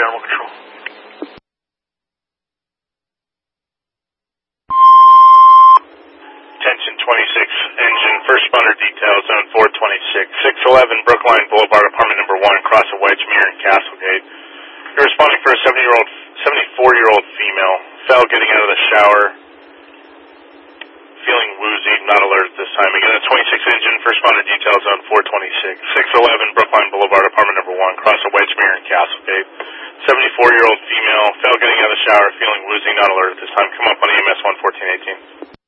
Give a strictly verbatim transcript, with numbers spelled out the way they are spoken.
Animal Control. Attention twenty-six, engine, first responder detail, zone four twenty-six, six eleven Brookline Boulevard, apartment number one, across the Wedgemere in Castlegate. You're responding for a seventy-year-old, seventy-four-year-old female, fell getting out of the shower, feeling woozy, not alert at this time. Again, a twenty-six engine, first responder detail, zone four twenty-six, six eleven Brookline Boulevard, apartment number one, across the Wedgemere in Castlegate. seventy-four-year-old female, fell getting out of the shower, feeling woozy, not alert at this time. Come up on E M S one fourteen eighteen.